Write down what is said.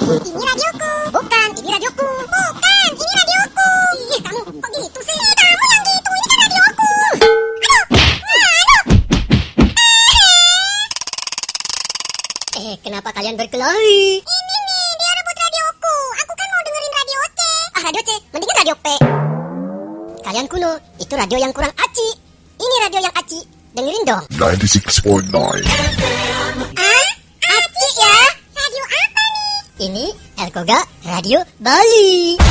Ini radioku. Bukan, ini radioku. Bukan, ini radioku. Ih, kamu kok gitu sih? Kamu yang gitu, ini kan radioku. Aduh. Kenapa kalian berkelahi? Ini nih, dia rebut radioku. Aku kan mau dengerin radio C. Radio C, mendingan radio P. Kalian kuno, itu radio yang kurang aci. Ini radio yang aci, dengerin dong. 96.9 Aci ya? Radio apa nih? Ini Elkoga Radio Bali.